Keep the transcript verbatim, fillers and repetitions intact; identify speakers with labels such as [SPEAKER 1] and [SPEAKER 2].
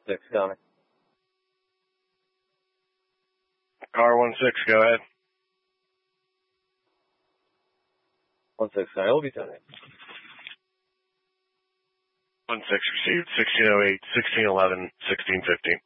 [SPEAKER 1] six, County.
[SPEAKER 2] Car one six, go ahead.
[SPEAKER 1] one six, County. We'll be sending it.
[SPEAKER 2] one six received, sixteen oh eight, sixteen eleven, sixteen fifteen.